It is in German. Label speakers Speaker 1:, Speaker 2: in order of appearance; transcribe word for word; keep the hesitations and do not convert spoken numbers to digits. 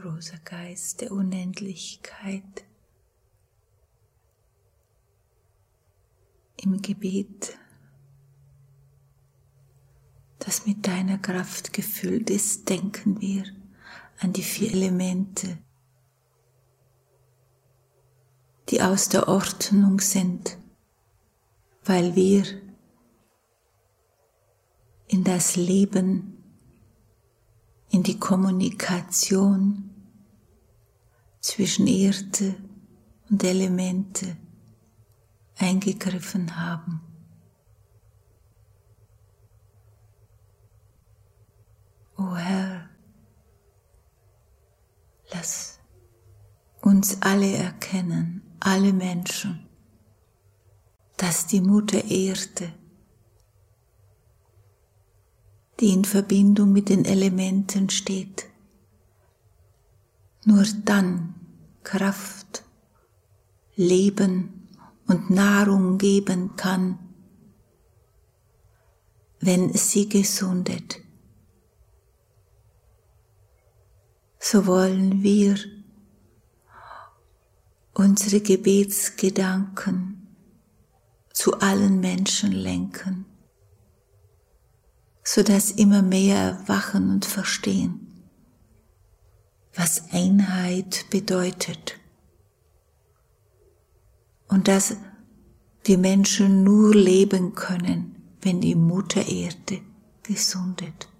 Speaker 1: großer Geist der Unendlichkeit, im Gebet, das mit deiner Kraft gefüllt ist, denken wir an die vier Elemente, die aus der Ordnung sind, weil wir in das Leben, in die Kommunikation zwischen Erde und Elemente eingegriffen haben. O Herr, lass uns alle erkennen, alle Menschen, dass die Mutter Erde, die in Verbindung mit den Elementen steht, nur dann Kraft, Leben und Nahrung geben kann, wenn sie gesundet. So wollen wir unsere Gebetsgedanken zu allen Menschen lenken, sodass immer mehr erwachen und verstehen, was Einheit bedeutet und dass die Menschen nur leben können, wenn die Mutter Erde gesundet.